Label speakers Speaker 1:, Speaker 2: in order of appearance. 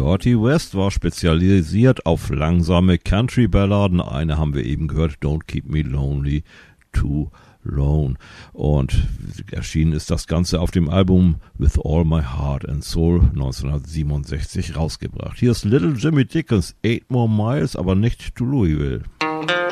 Speaker 1: Shorty West war spezialisiert auf langsame Country-Balladen. Eine haben wir eben gehört, Don't Keep Me Lonely Too Lone. Und erschienen ist das Ganze auf dem Album With All My Heart and Soul 1967 rausgebracht. Hier ist Little Jimmy Dickens, 8 More Miles, aber nicht to Louisville.